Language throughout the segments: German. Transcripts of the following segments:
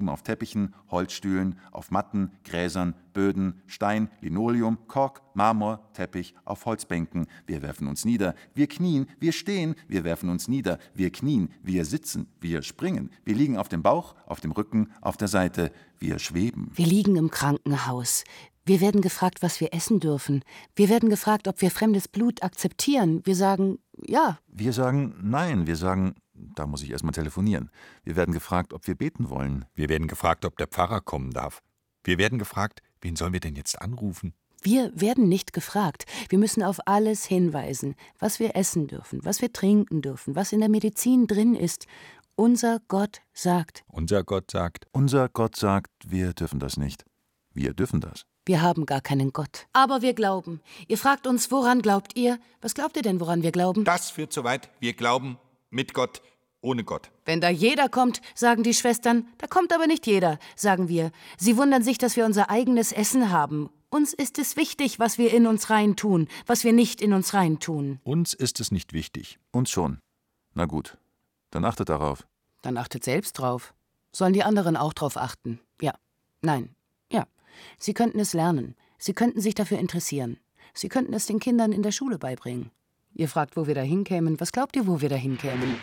Boden auf Teppichen, Holzstühlen, auf Matten, Gräsern, Böden, Stein, Linoleum, Kork, Marmor, Teppich, auf Holzbänken. Wir werfen uns nieder, wir knien, wir stehen, wir werfen uns nieder, wir knien, wir sitzen, wir springen. Wir liegen auf dem Bauch, auf dem Rücken, auf der Seite, wir schweben. Wir liegen im Krankenhaus. Wir werden gefragt, was wir essen dürfen. Wir werden gefragt, ob wir fremdes Blut akzeptieren. Wir sagen, ja. Wir sagen nein, wir sagen, da muss ich erst mal telefonieren. Wir werden gefragt, ob wir beten wollen. Wir werden gefragt, ob der Pfarrer kommen darf. Wir werden gefragt, wen sollen wir denn jetzt anrufen? Wir werden nicht gefragt. Wir müssen auf alles hinweisen, was wir essen dürfen, was wir trinken dürfen, was in der Medizin drin ist. Unser Gott sagt. Unser Gott sagt. Unser Gott sagt, wir dürfen das nicht. Wir dürfen das. Wir haben gar keinen Gott. Aber wir glauben. Ihr fragt uns, woran glaubt ihr? Was glaubt ihr denn, woran wir glauben? Das führt so weit. Wir glauben mit Gott, ohne Gott. Wenn da jeder kommt, sagen die Schwestern. Da kommt aber nicht jeder, sagen wir. Sie wundern sich, dass wir unser eigenes Essen haben. Uns ist es wichtig, was wir in uns reintun, was wir nicht in uns reintun. Uns ist es nicht wichtig. Uns schon. Na gut, dann achtet darauf. Dann achtet selbst drauf. Sollen die anderen auch drauf achten? Ja. Nein. Ja. Sie könnten es lernen. Sie könnten sich dafür interessieren. Sie könnten es den Kindern in der Schule beibringen. Ihr fragt, wo wir da hinkämen. Was glaubt ihr, wo wir da hinkämen?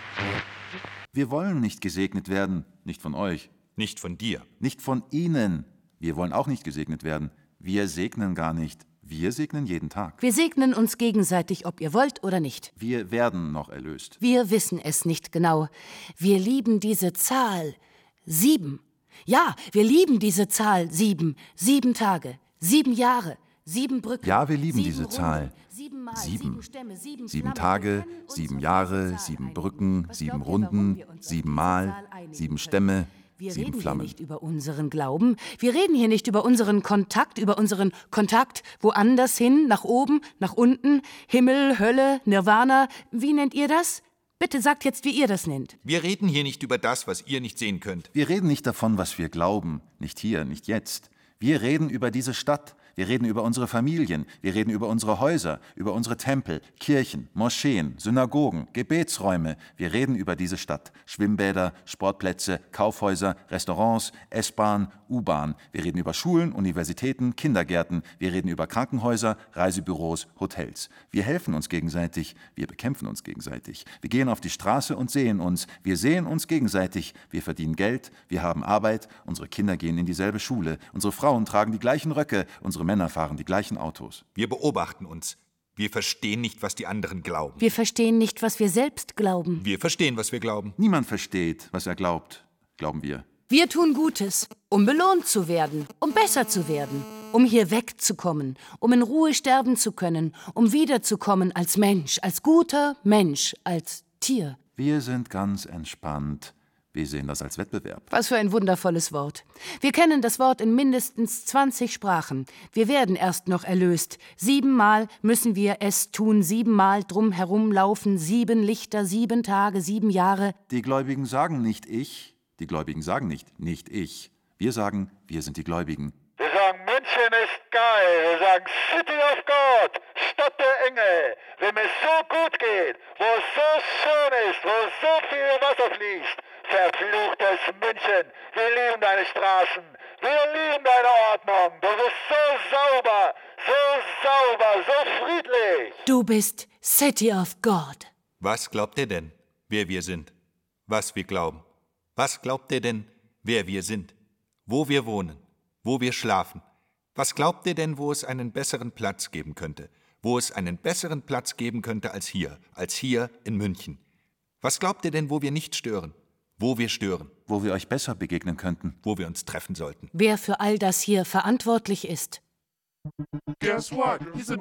Wir wollen nicht gesegnet werden. Nicht von euch. Nicht von dir. Nicht von ihnen. Wir wollen auch nicht gesegnet werden. Wir segnen gar nicht. Wir segnen jeden Tag. Wir segnen uns gegenseitig, ob ihr wollt oder nicht. Wir werden noch erlöst. Wir wissen es nicht genau. Wir lieben diese Zahl 7. Ja, wir lieben diese Zahl 7. 7 Tage, 7 Jahre, 7 Brücken. Ja, wir lieben diese Runden, Zahl. 7 Mal, 7. 7 Stämme, 7 7 Tage, 7 Jahre, 7 Brücken, 7 Runden, 7 Mal, 7 Stämme, Wir 7 reden Flammen. hier nicht über unseren Glauben. Wir reden hier nicht über unseren Kontakt woanders hin, nach oben, nach unten, Himmel, Hölle, Nirvana. Wie nennt ihr das? Bitte sagt jetzt, wie ihr das nennt. Wir reden hier nicht über das, was ihr nicht sehen könnt. Wir reden nicht davon, was wir glauben. Nicht hier, nicht jetzt. Wir reden über diese Stadt. Wir reden über unsere Familien, wir reden über unsere Häuser, über unsere Tempel, Kirchen, Moscheen, Synagogen, Gebetsräume. Wir reden über diese Stadt. Schwimmbäder, Sportplätze, Kaufhäuser, Restaurants, S-Bahn, U-Bahn. Wir reden über Schulen, Universitäten, Kindergärten. Wir reden über Krankenhäuser, Reisebüros, Hotels. Wir helfen uns gegenseitig, wir bekämpfen uns gegenseitig. Wir gehen auf die Straße und sehen uns. Wir sehen uns gegenseitig. Wir verdienen Geld, wir haben Arbeit, unsere Kinder gehen in dieselbe Schule, unsere Frauen tragen die gleichen Röcke, unsere Männer fahren die gleichen Autos. Wir beobachten uns. Wir verstehen nicht, was die anderen glauben. Wir verstehen nicht, was wir selbst glauben. Wir verstehen, was wir glauben. Niemand versteht, was er glaubt, glauben wir. Wir tun Gutes, um belohnt zu werden, um besser zu werden, um hier wegzukommen, um in Ruhe sterben zu können, um wiederzukommen als Mensch, als guter Mensch, als Tier. Wir sind ganz entspannt. Wir sehen das als Wettbewerb. Was für ein wundervolles Wort. Wir kennen das Wort in mindestens 20 Sprachen. Wir werden erst noch erlöst. 7 Mal müssen wir es tun, 7 Mal drum herumlaufen, 7 Lichter, 7 Tage, 7 Jahre. Die Gläubigen sagen nicht ich. Die Gläubigen sagen nicht ich. Wir sagen, wir sind die Gläubigen. Wir sagen, München ist geil. Wir sagen, City of God, Stadt der Engel. Wem es so gut geht, wo es so schön ist, wo so viel Wasser fließt. Verfluchtes München, wir lieben deine Straßen, wir lieben deine Ordnung. Du bist so friedlich. Du bist City of God. Was glaubt ihr denn, wer wir sind? Was wir glauben? Was glaubt ihr denn, wer wir sind? Wo wir wohnen? Wo wir schlafen? Was glaubt ihr denn, wo es einen besseren Platz geben könnte? Wo es einen besseren Platz geben könnte als hier in München? Was glaubt ihr denn, wo wir nicht stören? Wo wir stören? Wo wir euch besser begegnen könnten. Wo wir uns treffen sollten. Wer für all das hier verantwortlich ist? Guess what? He's a